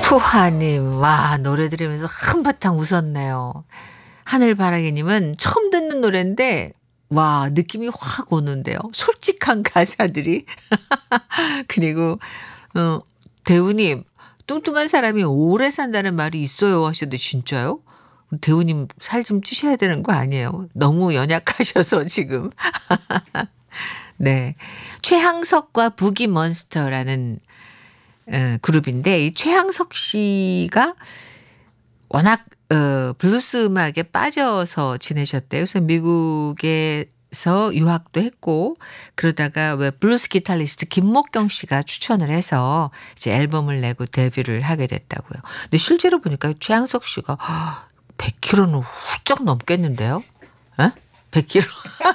푸하님, 와, 노래 들으면서 한바탕 웃었네요. 하늘바라기님은 처음 듣는 노래인데, 와, 느낌이 확 오는데요. 솔직한 가사들이. 그리고, 어, 대우님, 뚱뚱한 사람이 오래 산다는 말이 있어요 하셨는데, 진짜요? 대우님 살 좀 찌셔야 되는 거 아니에요? 너무 연약하셔서 지금. 네. 최항석과 부기몬스터라는 그룹인데 이 최항석 씨가 워낙 블루스 음악에 빠져서 지내셨대요. 그래서 미국에서 유학도 했고 그러다가 왜 블루스 기타리스트 김목경 씨가 추천을 해서 이제 앨범을 내고 데뷔를 하게 됐다고요. 근데 실제로 보니까 최항석 씨가 100kg는 훌쩍 넘겠는데요? 에? 100kg.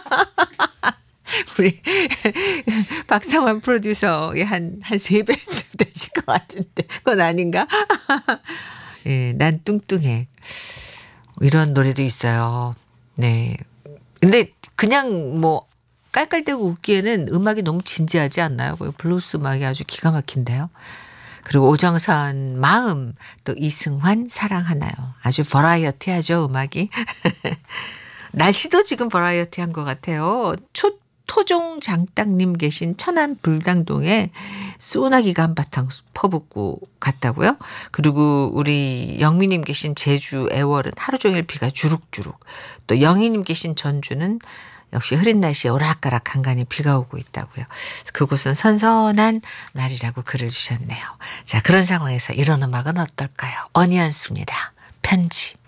우리 박상환 프로듀서의 한 3배쯤 되실 것 같은데 그건 아닌가? 예, 난 뚱뚱해. 이런 노래도 있어요. 네. 근데 그냥 뭐 깔깔대고 웃기에는 음악이 너무 진지하지 않나요? 블루스 음악이 아주 기가 막힌데요. 그리고 오정선 마음, 또 이승환 사랑하나요. 아주 버라이어티하죠, 음악이. 날씨도 지금 버라이어티한 것 같아요. 토종장땅님 계신 천안 불당동에 소나기가 한바탕 퍼붓고 갔다고요. 그리고 우리 영미님 계신 제주 애월은 하루 종일 비가 주룩주룩. 또 영희님 계신 전주는 역시 흐린 날씨에 오락가락 간간히 비가 오고 있다고요. 그곳은 선선한 날이라고 글을 주셨네요. 자, 그런 상황에서 이런 음악은 어떨까요? 어니언스입니다. 편지.